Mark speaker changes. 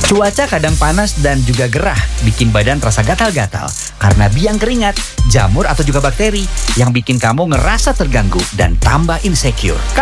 Speaker 1: Cuaca kadang panas dan juga gerah, bikin badan terasa gatal-gatal karena biang keringat, jamur atau juga bakteri yang bikin kamu ngerasa terganggu dan tambah insecure.